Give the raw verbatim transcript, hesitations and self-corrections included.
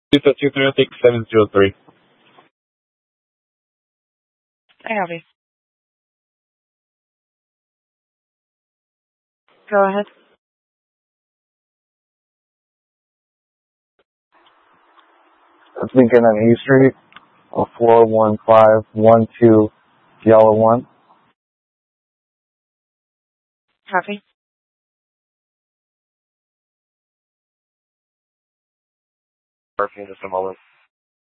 two two three six seven zero three. I have you. Go ahead. That's Lincoln on E Street, four one five one two, Yellow one. Copy. Perfect, just a moment.